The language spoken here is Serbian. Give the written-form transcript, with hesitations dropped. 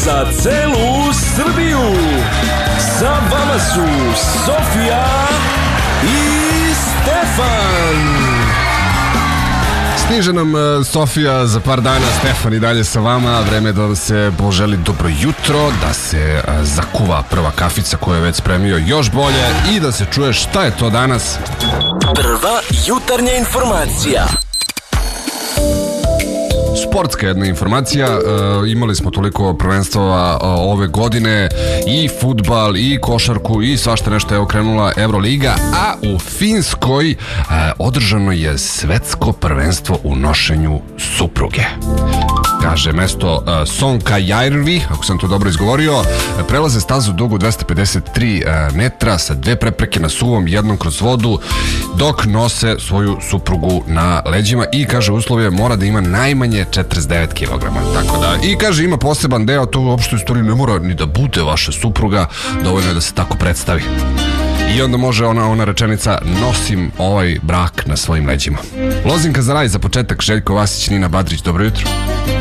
Za celu Srbiju. Sa vama su Sofija i Stefan. Stiže nam Sofija za par dana, Stefan i dalje sa vama. Vreme je da se poželi dobro jutro, da se zakuva prva kafica koju je već spremio još bolje i da se čuje šta je to danas. Prva jutarnja informacija. Sportska jedna informacija, imali smo toliko prvenstava ove godine, i fudbal, i košarku, i svašta nešto. Evo krenula Euroliga, a u Finskoj održano je svetsko prvenstvo u nošenju supruge. Kaže mesto Sonkajärvi, ako sam to dobro izgovorio, prelaze stazu dugu 253 metra sa dve prepreke na suvom, jednom kroz vodu, dok nose svoju suprugu na leđima i kaže uslov je mora da ima najmanje 49 kg. Tako da, i kaže ima poseban deo, to uopšte u istoriji ne mora ni da bude vaša supruga, dovoljno je da se tako predstavi. I onda može ona rečenica nosim ovaj brak na svojim leđima. Lozinka za raj za početak, Željko Vasić, Nina Badrić, dobro jutro.